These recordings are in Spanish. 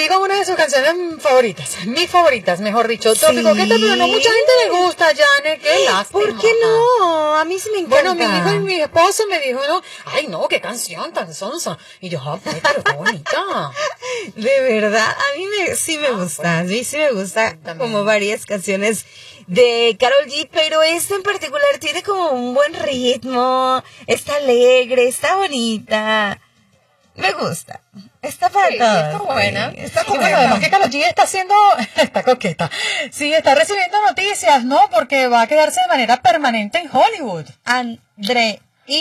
G con una de sus canciones favoritas, mis favoritas, mejor dicho. Trópico Coqueta, pero no mucha gente le gusta, Janet, qué lástima. ¿Por qué no? A mí sí me encanta. Bueno, mi hijo y mi esposo me dijo, no, ay no, qué canción tan sonsa. Y yo, pues, pero qué bonita. De verdad, a mí sí me gusta, a mí sí me gusta como varias canciones de Karol G, pero esta en particular tiene como un buen ritmo, está alegre, está bonita, me gusta, está para todos. Está buena. Sí, está Y bueno, buena. además que Karol G está coqueta. Sí, está recibiendo noticias, ¿no? Porque va a quedarse de manera permanente en Hollywood. Andreina,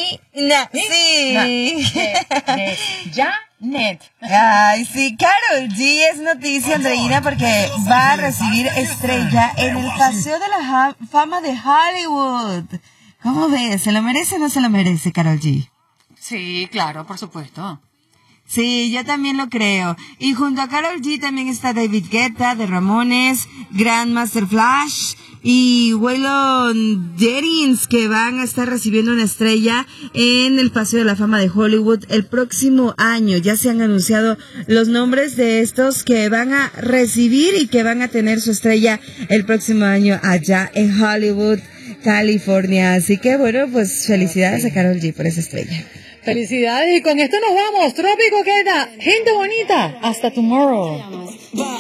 sí. De Janet. Ay, sí, Karol G es noticia, Andreina, porque va a recibir estrella en el Paseo de la Fama de Hollywood. ¿Cómo ves? ¿Se lo merece o no se lo merece, Karol G? Sí, claro, por supuesto. Sí, yo también lo creo. Y junto a Karol G también está David Guetta, de Ramones, Grandmaster Flash y Waylon Jennings, que van a estar recibiendo una estrella en el Paseo de la Fama de Hollywood el próximo año. Ya se han anunciado los nombres de estos que van a recibir y que van a tener su estrella el próximo año allá en Hollywood, California. Así que bueno, pues felicidades a Karol G por esa estrella. Felicidades, y con esto nos vamos. Trópico Coqueta, gente bonita. Hasta tomorrow.